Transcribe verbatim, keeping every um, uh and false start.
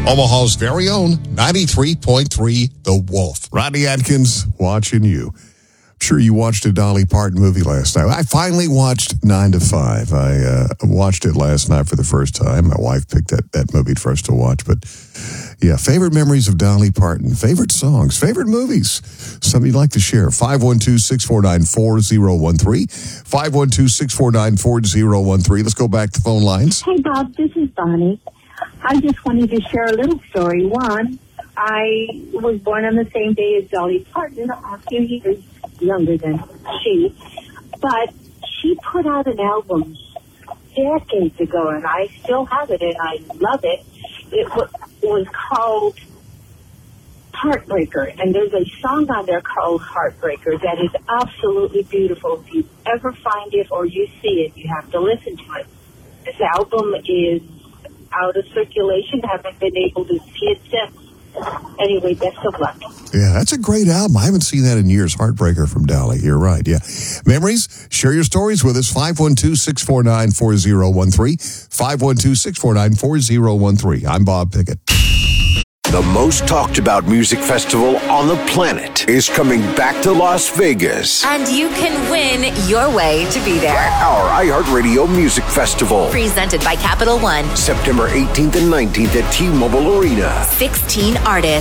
Omaha's very own ninety-three point three The Wolf. Rodney Atkins, watching you. I'm sure you watched a Dolly Parton movie last night. I finally watched nine to five. I uh, watched it last night for the first time. My wife picked that, that movie for us to watch. But, yeah, favorite memories of Dolly Parton, favorite songs, favorite movies, something you'd like to share. five one two, six four nine, four zero one three. five one two, six four nine, four zero one three. Let's go back to phone lines. Hey, Bob, this is Bonnie. I just wanted to share a little story. One, I was born on the same day as Dolly Parton, a few years younger than she, but she put out an album decades ago, and I still have it, and I love it. It w- was called Heartbreaker, and there's a song on there called Heartbreaker that is absolutely beautiful. If you ever find it or you see it, you have to listen to it. This album is out of circulation. Haven't been able to see it since. Anyway, best of luck. Yeah, that's a great album. I haven't seen that in years. Heartbreaker from Dolly. You're right, yeah. Memories? Share your stories with us. five one two, six four nine, four zero one three. five one two, six four nine, four zero one three. I'm Bob Pickett. The most talked about music festival on the planet is coming back to Las Vegas. And you can win your way to be there. Our iHeartRadio Music Festival. Presented by Capital One. September eighteenth and nineteenth at T-Mobile Arena. sixteen artists.